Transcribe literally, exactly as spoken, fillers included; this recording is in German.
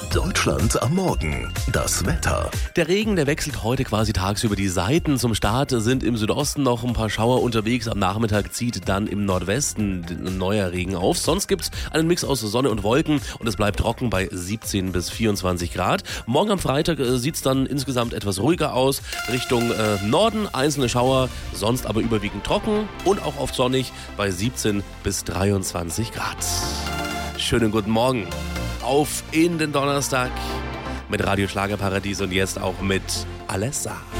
Deutschland am Morgen. Das Wetter. Der Regen, der wechselt heute quasi tagsüber die Seiten. Zum Start sind im Südosten noch ein paar Schauer unterwegs. Am Nachmittag zieht dann im Nordwesten ein neuer Regen auf. Sonst gibt's einen Mix aus Sonne und Wolken und es bleibt trocken bei siebzehn bis vierundzwanzig Grad. Morgen am Freitag äh, sieht's dann insgesamt etwas ruhiger aus. Richtung äh, Norden einzelne Schauer, sonst aber überwiegend trocken und auch oft sonnig bei siebzehn bis dreiundzwanzig Grad. Schönen guten Morgen. Auf in den Donnerstag mit Radio Schlagerparadies und jetzt auch mit Alessa.